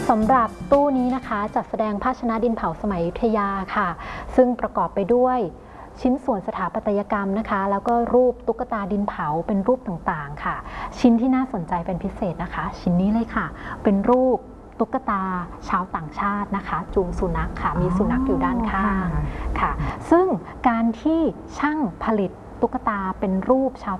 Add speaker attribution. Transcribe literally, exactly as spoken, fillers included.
Speaker 1: สำหรับตู้นี้นะคะจัดแสดงภาชนะดินเผาสมัยอยุธยาค่ะซึ่งประกอบไปด้วยชิ้นส่วนสถาปัตยกรรมนะคะแล้วก็รูปตุ๊กตาดินเผาเป็นรูปต่างๆค่ะชิ้นที่น่าสนใจเป็นพิเศษนะคะชิ้นนี้เลยค่ะเป็นรูปตุ๊กตาชาวต่างชาตินะคะจูงสุนัขค่ะมีสุนัขอยู่ด้านข้างค่ะซึ่งการที่ช่างผลิตตุ๊กตาเป็นรูปชาว